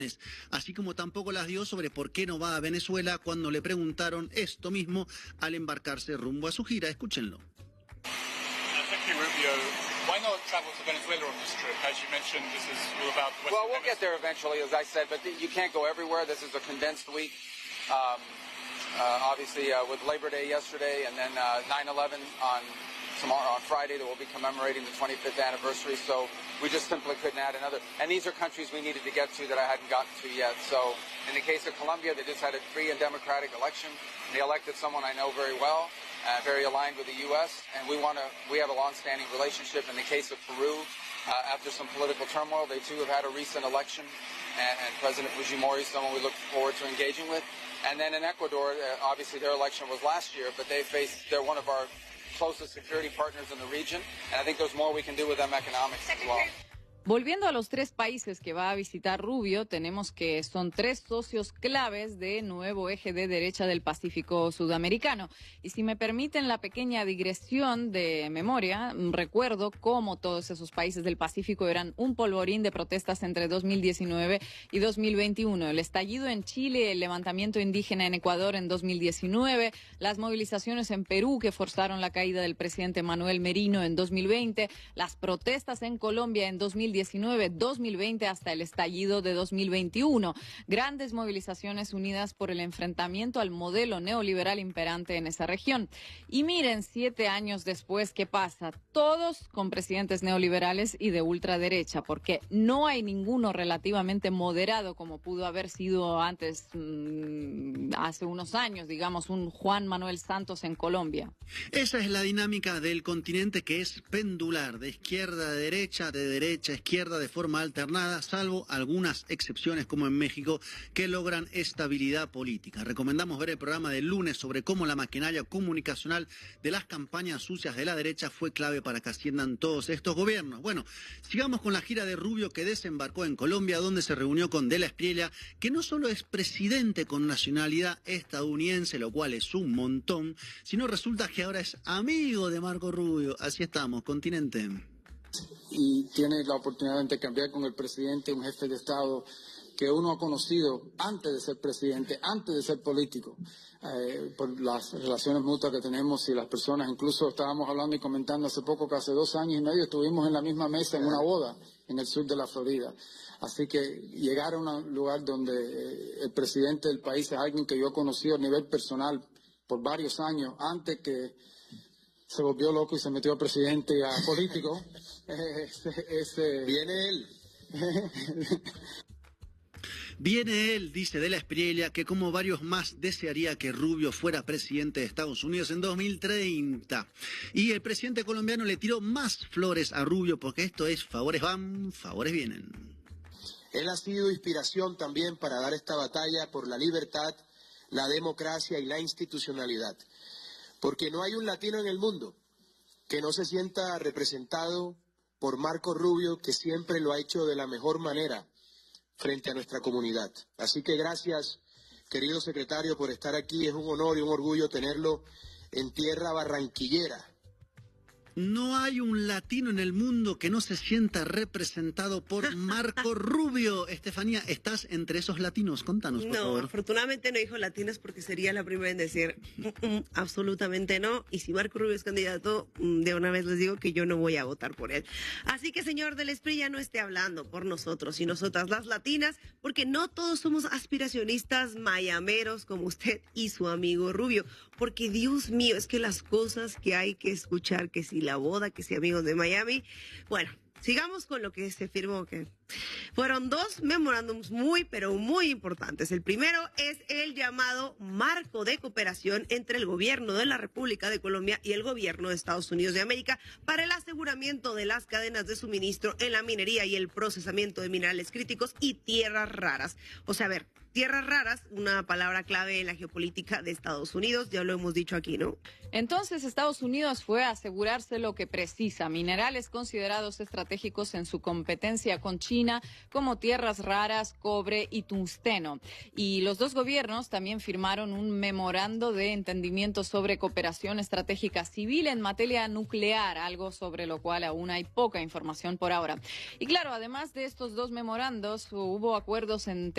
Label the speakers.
Speaker 1: así como tampoco las dio sobre por qué no va a Venezuela cuando le preguntaron esto mismo al embarcarse rumbo a su gira. Escúchenlo.
Speaker 2: Why not travel to Venezuela on this trip? As you mentioned, this is all about the Western
Speaker 3: Well, we'll get there eventually, as I said, but you can't go everywhere. This is a condensed week. Obviously, with Labor Day yesterday and then 9/11 on tomorrow, on Friday, that we'll be commemorating the 25th anniversary. So we just simply couldn't add another. And these are countries we needed to get to that I hadn't gotten to yet. So in the case of Colombia, they just had a free and democratic election. They elected someone I know very well. Very aligned with the U.S., and we have a long-standing relationship. In the case of Peru, after some political turmoil, they too have had a recent election, and President Fujimori is someone we look forward to engaging with. And then in Ecuador, obviously their election was last year, but they're one of our closest security partners in the region, and I think there's more we can do with them economics as well.
Speaker 4: Volviendo a los tres países que va a visitar Rubio, tenemos que son tres socios claves de nuevo eje de derecha del Pacífico sudamericano. Y si me permiten la pequeña digresión de memoria, recuerdo cómo todos esos países del Pacífico eran un polvorín de protestas entre 2019 y 2021. El estallido en Chile, el levantamiento indígena en Ecuador en 2019, las movilizaciones en Perú que forzaron la caída del presidente Manuel Merino en 2020, las protestas en Colombia en 2019, 2020 hasta el estallido de 2021. Grandes movilizaciones unidas por el enfrentamiento al modelo neoliberal imperante en esa región. Y miren, 7 años después, ¿qué pasa? Todos con presidentes neoliberales y de ultraderecha, porque no hay ninguno relativamente moderado como pudo haber sido antes, hace unos años, digamos, un Juan Manuel Santos en Colombia.
Speaker 1: Esa es la dinámica del continente, que es pendular, de izquierda a derecha, de derecha a izquierda, de forma alternada, salvo algunas excepciones como en México que logran estabilidad política. Recomendamos ver el programa del lunes sobre cómo la maquinaria comunicacional de las campañas sucias de la derecha fue clave para que asciendan todos estos gobiernos. Bueno, sigamos con la gira de Rubio, que desembarcó en Colombia, donde se reunió con De la Espriella, que no solo es presidente con nacionalidad estadounidense, lo cual es un montón, sino resulta que ahora es amigo de Marco Rubio. Así estamos, continente.
Speaker 5: Y tiene la oportunidad de intercambiar con el presidente, un jefe de Estado que uno ha conocido antes de ser presidente, antes de ser político, por las relaciones mutuas que tenemos y las personas. Incluso estábamos hablando y comentando hace poco que hace 2 años y medio estuvimos en la misma mesa en una boda en el sur de la Florida. Así que llegar a un lugar donde el presidente del país es alguien que yo he conocido a nivel personal por varios años, antes que se volvió loco y se metió a presidente y a político.
Speaker 6: Viene él.
Speaker 1: Viene él, dice De la Espriella, que como varios más desearía que Rubio fuera presidente de Estados Unidos en 2030. Y el presidente colombiano le tiró más flores a Rubio, porque esto es favores van, favores vienen.
Speaker 6: Él ha sido inspiración también para dar esta batalla por la libertad, la democracia y la institucionalidad. Porque no hay un latino en el mundo que no se sienta representado por Marco Rubio, que siempre lo ha hecho de la mejor manera frente a nuestra comunidad. Así que gracias, querido secretario, por estar aquí. Es un honor y un orgullo tenerlo en tierra barranquillera.
Speaker 1: No hay un latino en el mundo que no se sienta representado por Marco Rubio. Estefanía, ¿estás entre esos latinos? Contanos, por favor.
Speaker 7: No, afortunadamente no dijo latinos porque sería la primera en decir absolutamente no. Y si Marco Rubio es candidato, de una vez les digo que yo no voy a votar por él. Así que, señor de la Espriella, no esté hablando por nosotros y nosotras las latinas, porque no todos somos aspiracionistas mayameros como usted y su amigo Rubio. Porque, Dios mío, es que las cosas que hay que escuchar, que si la boda, que si amigos de Miami. Bueno, sigamos con lo que se firmó, que fueron 2 memorándums muy, pero muy importantes. El primero es el llamado Marco de Cooperación entre el gobierno de la República de Colombia y el gobierno de Estados Unidos de América para el aseguramiento de las cadenas de suministro en la minería y el procesamiento de minerales críticos y tierras raras. O sea, a ver, tierras raras, una palabra clave en la geopolítica de Estados Unidos, ya lo hemos dicho aquí, ¿no?
Speaker 4: Entonces, Estados Unidos fue a asegurarse lo que precisa, minerales considerados estratégicos en su competencia con China, como tierras raras, cobre y tungsteno. Y los dos gobiernos también firmaron un memorando de entendimiento sobre cooperación estratégica civil en materia nuclear, algo sobre lo cual aún hay poca información por ahora. Y claro, además de estos dos memorandos, hubo acuerdos en